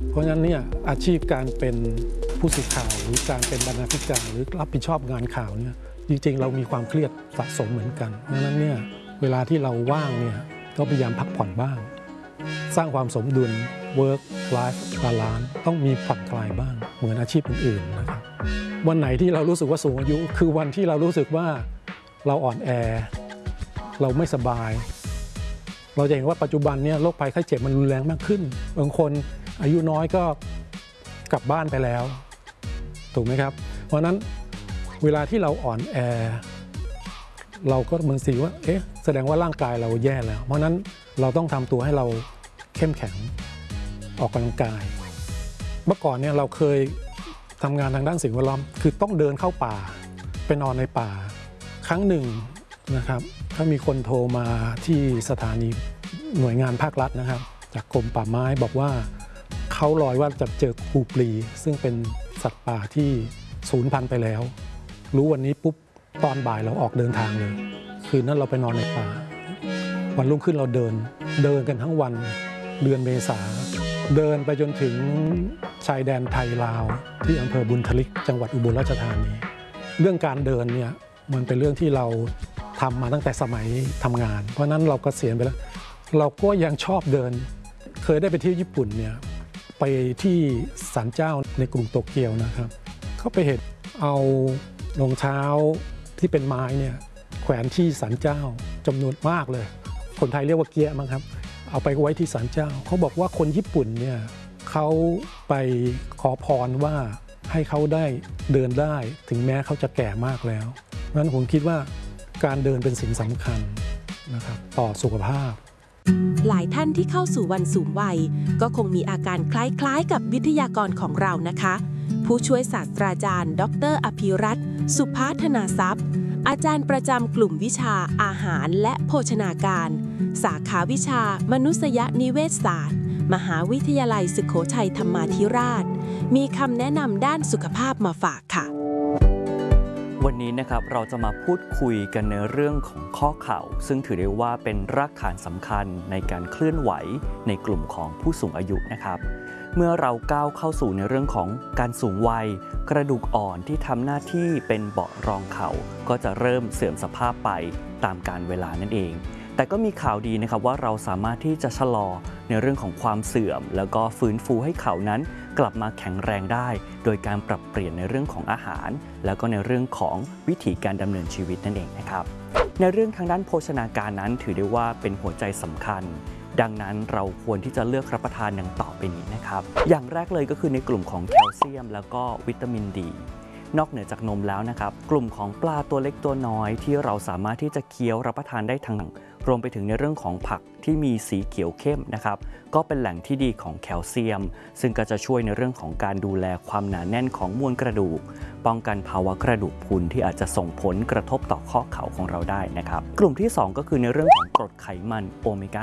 เพราะฉะนั้นเนี่ยอาชีพการเป็นผู้สื่อข่าวหรือการเป็นบรรณาธิการหรือรับผิดชอบงานข่าวเนี่ยจริงๆเรามีความเครียดสะสมเหมือนกันเพราะฉะนั้นเนี่ยเวลาที่เราว่างเนี่ยก็พยายามพักผ่อนบ้างสร้างความสมดุล work life balance ต้องมีผ่อนคลายบ้างเหมือนอาชีพอื่นๆนะครับวันไหนที่เรารู้สึกว่าสูงอายุคือวันที่เรารู้สึกว่าเราอ่อนแอเราไม่สบายเราจะเห็นว่าปัจจุบันเนี่ยโรคภัยไข้เจ็บมันรุนแรงมากขึ้นบางคนอายุน้อยก็กลับบ้านไปแล้วถูกไหมครับเพราะนั้นเวลาที่เราอ่อนแอเราก็เหมือนสิว่าแสดงว่าร่างกายเราแย่แล้วเพราะนั้นเราต้องทำตัวให้เราเข้มแข็งออกกำลังกายเมื่อก่อนเนี่ยเราเคยทำงานทางด้านสิ่งแวดล้อมคือต้องเดินเข้าป่าไปนอนในป่าครั้งหนึ่งนะครับถ้ามีคนโทรมาที่สถานีหน่วยงานภาครัฐนะครับจากกรมป่าไม้บอกว่าเขาลอยว่าจะเจอกูปลีซึ่งเป็นสัตว์ป่าที่สูญพันธุ์ไปแล้วรู้วันนี้ปุ๊บตอนบ่ายเราออกเดินทางเลยคืนนั้นเราไปนอนในป่าวันรุ่งขึ้นเราเดินกันทั้งวันเดือนเมษาเดินไปจนถึงชายแดนไทยลาวที่อำเภอบุญทลิกจังหวัดอุบลราชธานีเรื่องการเดินเนี่ยมันเป็นเรื่องที่เราทำมาตั้งแต่สมัยทำงานเพราะนั้นเราก็เกษียณไปแล้วเราก็ยังชอบเดินเคยได้ไปเที่ยวญี่ปุ่นเนี่ยไปที่ศาลเจ้าในกรุงโตเกียวนะครับเขาไปเห็นเอารองเท้าที่เป็นไม้เนี่ยแขวนที่ศาลเจ้าจำนวนมากเลยคนไทยเรียกว่าเกียร์มั้งครับเอาไปไว้ที่ศาลเจ้าเขาบอกว่าคนญี่ปุ่นเนี่ยเขาไปขอพรว่าให้เขาได้เดินได้ถึงแม้เขาจะแก่มากแล้วเพราะฉะนั้นผมคิดว่าการเดินเป็นสิ่งสำคัญนะครับต่อสุขภาพหลายท่านที่เข้าสู่วันสูงวัยก็คงมีอาการคล้ายๆกับวิทยากรของเรานะคะผู้ช่วยศาสตราจารย์ดร.อภิรัตน์สุภาธนาทรัพย์อาจารย์ประจำกลุ่มวิชาอาหารและโภชนาการสาขาวิชามนุษยนิเวศศาสตร์มหาวิทยาลัยสุโขทัยธรรมาธิราชมีคำแนะนำด้านสุขภาพมาฝากค่ะวันนี้นะครับเราจะมาพูดคุยกันในเรื่องของข้อเข่าซึ่งถือได้ว่าเป็นรากฐานสำคัญในการเคลื่อนไหวในกลุ่มของผู้สูงอายุนะครับเมื่อเราก้าวเข้าสู่ในเรื่องของการสูงวัยกระดูกอ่อนที่ทำหน้าที่เป็นเบาะรองเข่าก็จะเริ่มเสื่อมสภาพไปตามกาลเวลานั่นเองแต่ก็มีข่าวดีนะครับว่าเราสามารถที่จะชะลอในเรื่องของความเสื่อมแล้วก็ฟื้นฟูให้เข่านั้นกลับมาแข็งแรงได้โดยการปรับเปลี่ยนในเรื่องของอาหารแล้วก็ในเรื่องของวิถีการดำเนินชีวิตนั่นเองนะครับในเรื่องทางด้านโภชนาการนั้นถือได้ว่าเป็นหัวใจสำคัญดังนั้นเราควรที่จะเลือกรับประทานอย่างต่อไปนี้นะครับอย่างแรกเลยก็คือในกลุ่มของแคลเซียมแล้วก็วิตามินดีนอกเหนือจากนมแล้วนะครับกลุ่มของปลาตัวเล็กตัวน้อยที่เราสามารถที่จะเคี้ยวรับประทานได้ทั้งรวมไปถึงในเรื่องของผักที่มีสีเขียวเข้มนะครับก็เป็นแหล่งที่ดีของแคลเซียมซึ่งก็จะช่วยในเรื่องของการดูแลความหนาแน่นของมวลกระดูกป้องกันภาวะกระดูกพรุนที่อาจจะส่งผลกระทบต่อข้อเข่าของเราได้นะครับกลุ่มที่2ก็คือในเรื่องของกรดไขมันโอเมก้า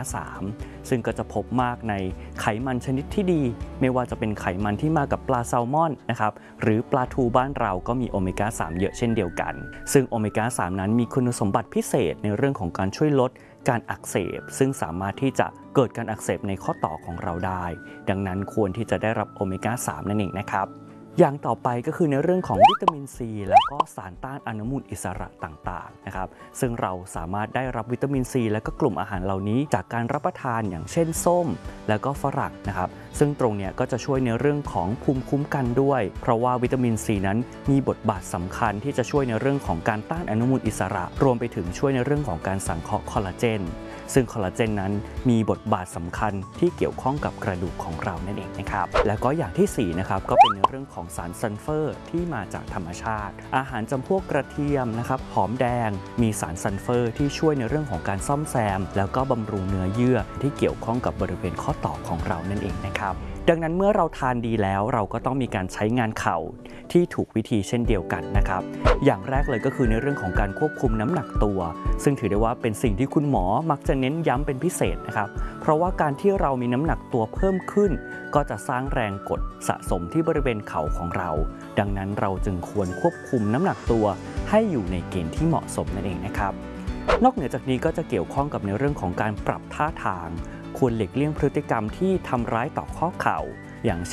3ซึ่งก็จะพบมากในไขมันชนิดที่ดีไม่ว่าจะเป็นไขมันที่มากับปลาแซลมอนนะครับหรือปลาทูบ้านเราก็มีโอเมก้า3เยอะเช่นเดียวกันซึ่งโอเมก้า3นั้นมีคุณสมบัติพิเศษในเรื่องของการช่วยลดการอักเสบซึ่งสามารถที่จะเกิดการอักเสบในข้อต่อของเราได้ดังนั้นควรที่จะได้รับโอเมก้า3นั่นเองนะครับอย่างต่อไปก็คือในเรื่องของวิตามินซีแล้วก็สารต้านอนุมูลอิสระต่างๆนะครับซึ่งเราสามารถได้รับวิตามินซีและก็กลุ่มอาหารเหล่านี้จากการรับประทานอย่างเช่นส้มแล้วก็ฝรั่งนะครับซึ่งตรงนี้ก็จะช่วยในเรื่องของภูมิคุ้มกันด้วยเพราะว่าวิตามินซีนั้นมีบทบาทสำคัญที่จะช่วยในเรื่องของการต้านอนุมูลอิสระรวมไปถึงช่วยในเรื่องของการสังเคราะห์คอลลาเจนซึ่งคอลลาเจนนั้นมีบทบาทสำคัญที่เกี่ยวข้องกับกระดูกของเรานั่นเองนะครับแล้วก็อย่างที่4นะครับก็เป็นในเรื่องของสารซัลเฟอร์ที่มาจากธรรมชาติอาหารจำพวกกระเทียมนะครับหอมแดงมีสารซัลเฟอร์ที่ช่วยในเรื่องของการซ่อมแซมแล้วก็บำรุงเนื้อเยื่อที่เกี่ยวข้องกับบริเวณข้อต่อของเรานั่นเองนะครับดังนั้นเมื่อเราทานดีแล้วเราก็ต้องมีการใช้งานเข่าที่ถูกวิธีเช่นเดียวกันนะครับอย่างแรกเลยก็คือในเรื่องของการควบคุมน้ำหนักตัวซึ่งถือได้ว่าเป็นสิ่งที่คุณหมอมักจะเน้นย้ำเป็นพิเศษนะครับเพราะว่าการที่เรามีน้ำหนักตัวเพิ่มขึ้นก็จะสร้างแรงกดสะสมที่บริเวณเข่าของเราดังนั้นเราจึงควรควบคุมน้ำหนักตัวให้อยู่ในเกณฑ์ที่เหมาะสมนั่นเองนะครับนอกเหนือจากนี้ก็จะเกี่ยวข้องกับในเรื่องของการปรับท่าทางควรหลีกเลี่ยงพฤติกรรมที่ทำร้ายต่อข้อเข่าอย่างเช่น